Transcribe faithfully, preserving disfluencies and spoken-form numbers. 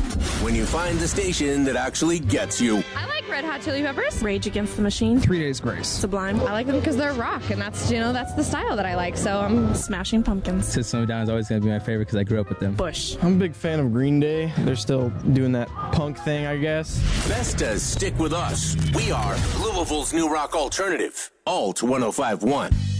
When you find the station that actually gets you. I like Red Hot Chili Peppers. Rage Against the Machine. Three Days Grace. Sublime. I like them because they're rock, and that's, you know, that's the style that I like, so I'm Smashing Pumpkins. System of a Down is always going to be my favorite because I grew up with them. Bush. I'm a big fan of Green Day. They're still doing that punk thing, I guess. Bestas stick with us. We are Louisville's new rock alternative. Alt one oh five point one.